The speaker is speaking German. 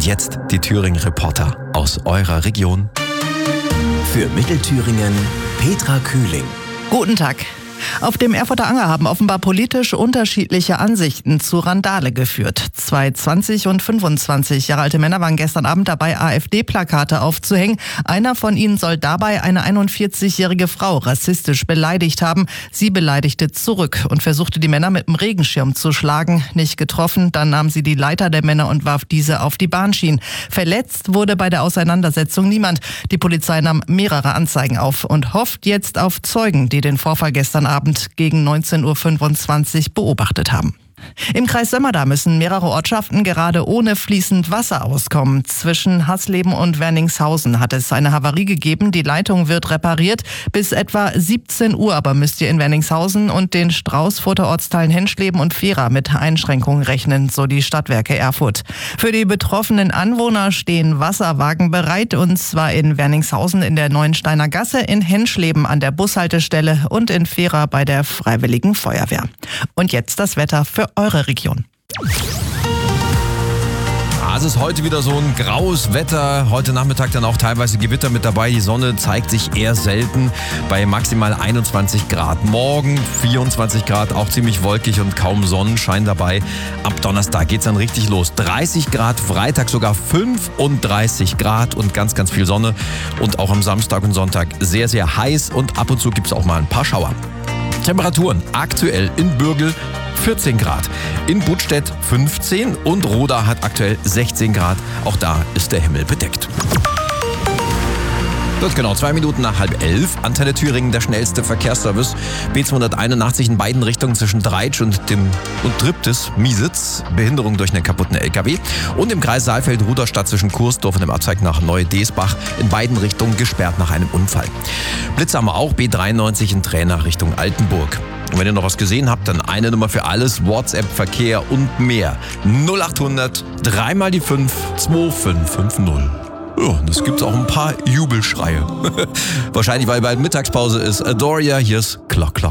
Und jetzt die Thüringen-Reporter aus eurer Region. Für Mittelthüringen Petra Kühling. Guten Tag. Auf dem Erfurter Anger haben offenbar politisch unterschiedliche Ansichten zu Randale geführt. Zwei 20 und 25 Jahre alte Männer waren gestern Abend dabei, AfD-Plakate aufzuhängen. Einer von ihnen soll dabei eine 41-jährige Frau rassistisch beleidigt haben. Sie beleidigte zurück und versuchte, die Männer mit dem Regenschirm zu schlagen. Nicht getroffen, dann nahm sie die Leiter der Männer und warf diese auf die Bahnschienen. Verletzt wurde bei der Auseinandersetzung niemand. Die Polizei nahm mehrere Anzeigen auf und hofft jetzt auf Zeugen, die den Vorfall gestern Abend gegen 19.25 Uhr beobachtet haben. Im Kreis Sömmerda müssen mehrere Ortschaften gerade ohne fließend Wasser auskommen. Zwischen Hasleben und Werningshausen hat es eine Havarie gegeben. Die Leitung wird repariert. Bis etwa 17 Uhr aber müsst ihr in Werningshausen und den Straußfurter Ortsteilen Henschleben und Vehra mit Einschränkungen rechnen, so die Stadtwerke Erfurt. Für die betroffenen Anwohner stehen Wasserwagen bereit, und zwar in Werningshausen in der Neuensteiner Gasse, in Henschleben an der Bushaltestelle und in Vehra bei der Freiwilligen Feuerwehr. Und jetzt das Wetter für eure Region. Es ist heute wieder so ein graues Wetter. Heute Nachmittag dann auch teilweise Gewitter mit dabei. Die Sonne zeigt sich eher selten bei maximal 21 Grad. Morgen 24 Grad, auch ziemlich wolkig und kaum Sonnenschein dabei. Ab Donnerstag geht's dann richtig los. 30 Grad, Freitag sogar 35 Grad und ganz, ganz viel Sonne. Und auch am Samstag und Sonntag sehr, sehr heiß und ab und zu gibt's auch mal ein paar Schauer. Temperaturen aktuell in Bürgel 14 Grad, in Budstedt 15 und Roda hat aktuell 16 Grad. Auch da ist der Himmel bedeckt. Dort genau 2 Minuten nach 10:30. Antenne Thüringen, der schnellste Verkehrsservice. B281 in beiden Richtungen zwischen Dreitsch und Triptis, Miesitz. Behinderung durch einen kaputten LKW. Und im Kreis Saalfeld-Ruderstadt zwischen Kursdorf und dem Abzweig nach Neu-Desbach in beiden Richtungen gesperrt nach einem Unfall. Blitze haben wir auch, B93 in Trainer Richtung Altenburg. Und wenn ihr noch was gesehen habt, dann eine Nummer für alles, WhatsApp, Verkehr und mehr. 0800 3 mal die 5 2550. Ja, das gibt's auch ein paar Jubelschreie. Wahrscheinlich, weil bald Mittagspause ist. Adoria, hier ist Clock Clock.